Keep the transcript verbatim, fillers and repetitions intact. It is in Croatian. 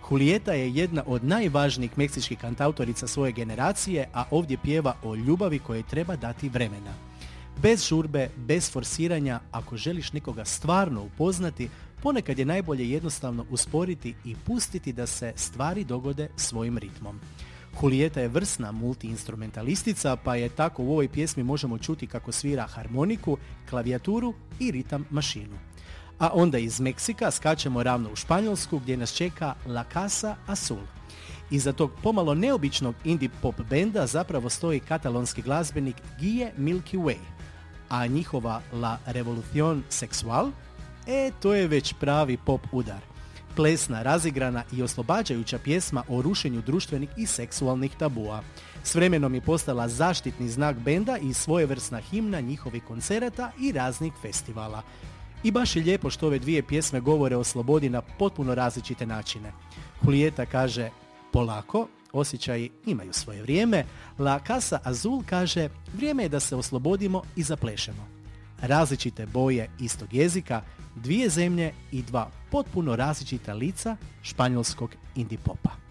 Julieta je jedna od najvažnijih meksičkih kantautorica svoje generacije, a ovdje pjeva o ljubavi kojoj treba dati vremena. Bez žurbe, bez forsiranja, ako želiš nekoga stvarno upoznati, ponekad je najbolje jednostavno usporiti i pustiti da se stvari dogode svojim ritmom. Julieta je vrsna multiinstrumentalistica, pa je tako u ovoj pjesmi možemo čuti kako svira harmoniku, klavijaturu i ritam mašinu. A onda iz Meksika skačemo ravno u Španjolsku gdje nas čeka La Casa Azul. Iza tog pomalo neobičnog indie pop benda zapravo stoji katalonski glazbenik Guille Milky Way, a njihova La Revolución Sexual, e to je već pravi pop udar. Plesna, razigrana i oslobađajuća pjesma o rušenju društvenih i seksualnih tabua. S vremenom je postala zaštitni znak benda i svojevrsna himna njihovih koncerata i raznih festivala. I baš je lijepo što ove dvije pjesme govore o slobodi na potpuno različite načine. Julieta kaže polako, osjećaji imaju svoje vrijeme, La Casa Azul kaže vrijeme je da se oslobodimo i zaplešemo. Različite boje istog jezika, dvije zemlje i dva potpuno različita lica španjolskog indie popa.